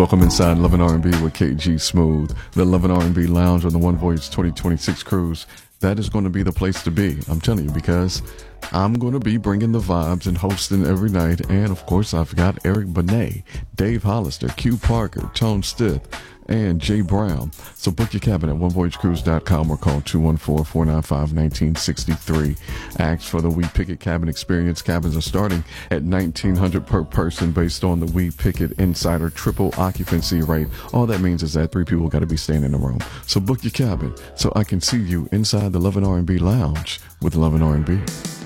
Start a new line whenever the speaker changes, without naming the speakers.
Welcome inside Love and R&B with KG Smooth, the Love and R&B Lounge on the One Voyage 2026 cruise. That is going to be the place to be, I'm telling you, because I'm going to be bringing the vibes and hosting every night. And, of course, I've got Eric Benet, Dave Hollister, Q Parker, Tone Stith, and Jay Brown. So book your cabin at onevoyagecruise.com or call 214-495-1963. Ask for the We Picket Cabin Experience. Cabins are starting at $1,900 per person based on the We Picket Insider triple occupancy rate. All that means is that 3 people got to be staying in the room. So book your cabin so I can see you inside the Love and R&B Lounge with Love and R&B.